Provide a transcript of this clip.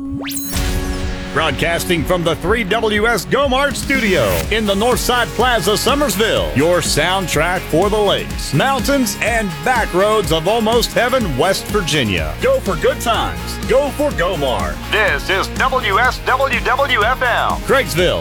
Broadcasting from the 3WS GoMart studio in the Northside Plaza, Summersville. Your soundtrack for the lakes, mountains, and back roads of almost heaven, West Virginia. Go for good times. Go for GoMart. This is WSWWFM, Craigsville.